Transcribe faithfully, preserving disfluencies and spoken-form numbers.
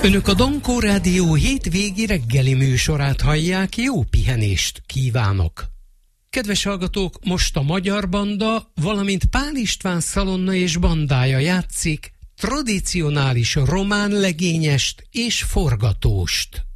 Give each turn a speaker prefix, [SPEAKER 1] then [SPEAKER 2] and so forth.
[SPEAKER 1] Önök a Dankó Rádió hétvégi reggeli műsorát hallják, jó pihenést kívánok! Kedves hallgatók, most a Magyar Banda, valamint Pál István szalonna és bandája játszik tradicionális román legényest és forgatóst.